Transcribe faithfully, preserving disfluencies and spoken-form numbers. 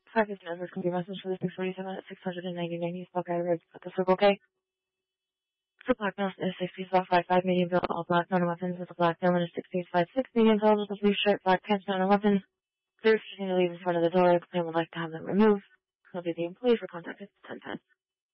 five fifty numbers can be messaged for the six forty-seven at six ninety-nine East Buckeye Road at the Circle K. For black male is six feet tall, five five, medium build, all black, non weapons with a black helmet is six feet five six, medium tall with a blue shirt, black pants, non weapons. They're refusing to leave in front of the door. The client would like to have them removed. He'll be the employee for contact at ten ten.